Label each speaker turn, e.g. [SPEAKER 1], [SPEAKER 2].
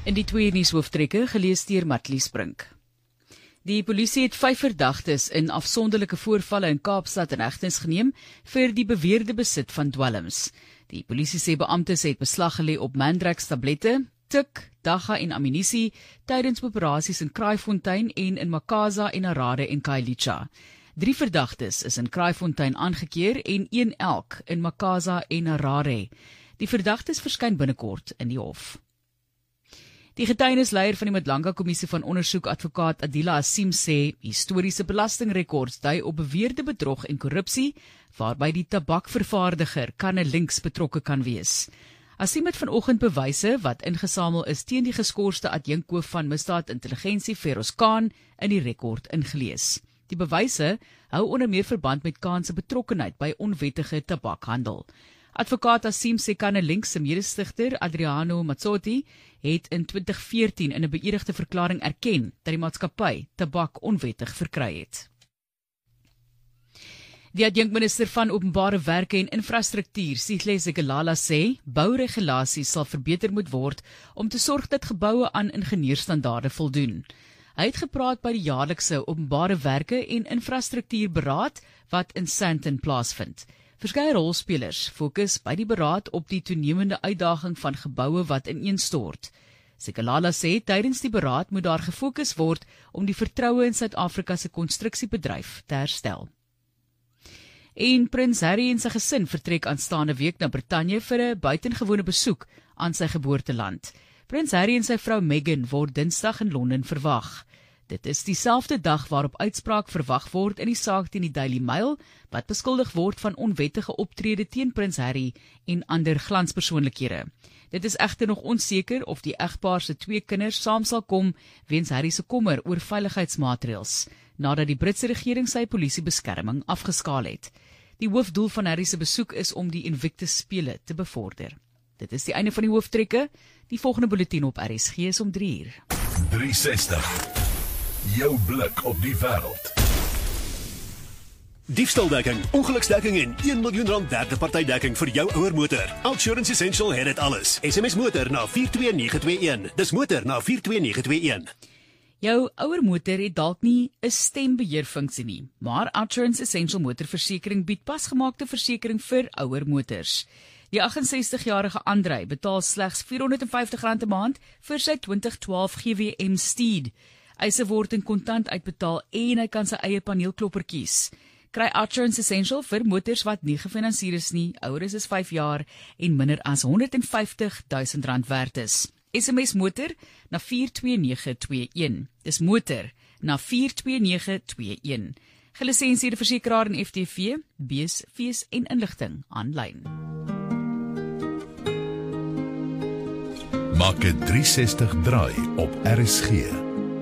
[SPEAKER 1] In die twee nuushooftrekke gelees deur Matlies Brink. Die polisie het 5 verdagtes in afsonderlike voorvalle in Kaapstad in hegtenis geneem vir die beweerde besit van dwelms. Die polisie sê beamptes het beslag gelê op Mandrax tablette, tik, dagga en ammunisie tydens operasies in Kraaifontein en in Makaza en Harare en Khayelitsha. 3 verdagtes is in Kraaifontein aangekeer en 1 elk in Makaza en Harare. Die verdagtes verskyn binnekort in die hof. Die getuienisleier van die Madlanga Kommissie van Ondersoek, advokaat Adila Asim, sê historiese belastingrekords dui op beweerde bedrog en korrupsie, waarby die tabakvervaardiger Cannelinks betrokke kan wees. Asim het vanoggend bewyse wat ingesamel is teen die geskorste adjunkhoof van misdaadintelligensie Feroz Khan in die rekord ingelees. Die bewyse hou onder meer verband met Khan se betrokkenheid by onwettige tabakhandel. Advokaat Asim sê Cannelinks se medestigter Adriano Mazzotti het in 2014 in 'n beëdigde verklaring erken dat die maatskappy tabak onwettig verkry het. Die adjunkminister van Openbare Werke en Infrastruktuur, Sihle Zikalala, sê bouregulasies sal verbeter moet word om te sorg dat geboue aan ingenieursstandaarde voldoen. Hy het gepraat by die jaarlikse Openbare Werke en Infrastruktuurberaad wat in Sandton plaasvind. Verskeie rolspelers fokus by die beraad op die toenemende uitdaging van geboue wat ineenstort. Zikalala sê tydens die beraad moet daar gefokus word om die vertroue in Suid-Afrika se konstruksiebedryf te herstel. En Prins Harry en sy gesin vertrek aanstaande week na Brittanje vir 'n buitengewone besoek aan sy geboorteland. Prins Harry en sy vrou Meghan word Dinsdag in Londen verwag. Dit is dieselfde dag waarop uitspraak verwag word in die saak teen die Daily Mail, wat beskuldig word van onwettige optrede teen Prins Harry en ander glanspersoonlikhede. Dit is egter nog onseker of die egpaar se 2 kinders saam sal kom weens Harry se kommer oor veiligheidsmaatreëls, nadat die Britse regering sy polisiebeskerming afgeskaal het. Die hoofdoel van Harry se besoek is om die Invictus Spele te bevorder. Dit is die einde van die hooftrekke. Die volgende bulletin op RSG is om 3 uur.
[SPEAKER 2] 360. Jou blik op die wêreld.
[SPEAKER 3] Diefstaldekking, ongeluksdekking en R1 miljoen derde partydekking vir jou ouer motor. Outsurance Essential het dit alles. SMS motor na 42921. Dis motor na 42921.
[SPEAKER 1] Jou ouer motor het dalk nie 'n stembeheerfunksie nie, maar Outsurance Essential motorversekering bied pasgemaakte versekering vir ouer motors. Die 68-jarige Andrei betaal slegs R450 'n maand vir sy 2012 GWM Steed. Eise word in kontant uitbetaal en hy kan sy eie paneelklopper kies. Kry Outsurance Essential vir motors wat nie gefinansier is nie, ouer is 5 jaar en minder as R150.000 werd is. SMS motor na 42921. Dis motor na 42921. Gelisensieerde versekeraar en FTV, bees, fees en inligting aanlyn.
[SPEAKER 2] Maak 'n 360 draai op RSG.